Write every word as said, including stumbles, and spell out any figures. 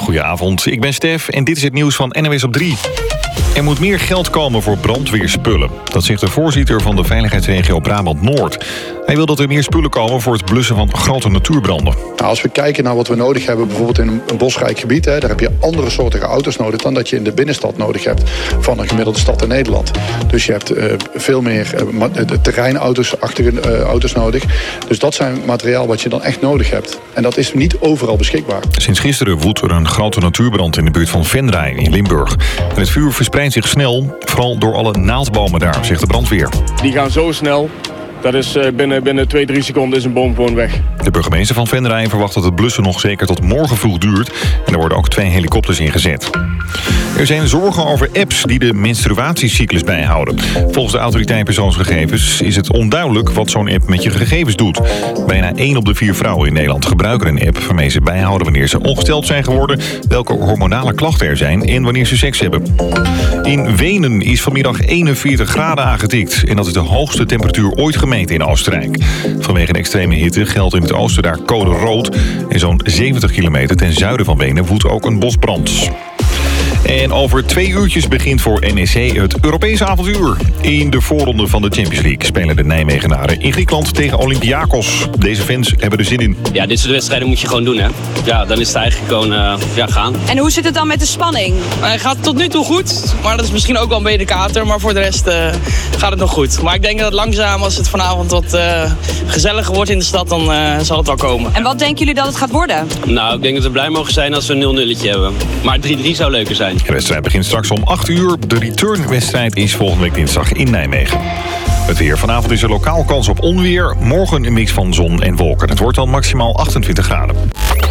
Goedenavond, ik ben Stef en dit is het nieuws van N O S op drie. Er moet meer geld komen voor brandweerspullen. Dat zegt de voorzitter van de veiligheidsregio Brabant-Noord. Hij wil dat er meer spullen komen voor het blussen van grote natuurbranden. Nou, als we kijken naar wat we nodig hebben, bijvoorbeeld in een bosrijk gebied, hè, daar heb je andere soorten auto's nodig dan dat je in de binnenstad nodig hebt van een gemiddelde stad in Nederland. Dus je hebt uh, veel meer uh, terreinauto's-achtige uh, auto's nodig. Dus dat zijn materiaal wat je dan echt nodig hebt. En dat is niet overal beschikbaar. Sinds gisteren woedt er een grote natuurbrand in de buurt van Venray in Limburg. En het vuur verspreidt zich snel, vooral door alle naaldbomen daar, zegt de brandweer. Die gaan zo snel. Dat is uh, binnen, binnen twee, drie seconden is een boom gewoon weg. De burgemeester van Venray verwacht dat het blussen nog zeker tot morgen vroeg duurt. En er worden ook twee helikopters ingezet. Er zijn zorgen over apps die de menstruatiecyclus bijhouden. Volgens de autoriteit persoonsgegevens is het onduidelijk wat zo'n app met je gegevens doet. Bijna één op de vier vrouwen in Nederland gebruiken een app waarmee ze bijhouden wanneer ze ongesteld zijn geworden, welke hormonale klachten er zijn en wanneer ze seks hebben. In Wenen is vanmiddag eenenveertig graden aangetikt. En dat is de hoogste temperatuur ooit gemeten in Oostenrijk. Vanwege een extreme hitte geldt in het oosten daar code rood. En zo'n zeventig kilometer ten zuiden van Wenen woedt ook een bosbrand. En over twee uurtjes begint voor N E C het Europese avontuur. In de voorronde van de Champions League spelen de Nijmegenaren in Griekenland tegen Olympiakos. Deze fans hebben er zin in. Ja, dit soort wedstrijden moet je gewoon doen, hè. Ja, dan is het eigenlijk gewoon uh, ja, gaan. En hoe zit het dan met de spanning? Hij gaat tot nu toe goed, maar dat is misschien ook wel een beetje de kater. Maar voor de rest uh, gaat het nog goed. Maar ik denk dat langzaam, als het vanavond wat uh, gezelliger wordt in de stad, dan uh, zal het wel komen. En wat denken jullie dat het gaat worden? Nou, ik denk dat we blij mogen zijn als we een nul nulletje hebben. Maar drie drie zou leuker zijn. De wedstrijd begint straks om acht uur. De returnwedstrijd is volgende week dinsdag in Nijmegen. Het weer. Vanavond is er lokaal kans op onweer. Morgen een mix van zon en wolken. Het wordt dan maximaal achtentwintig graden.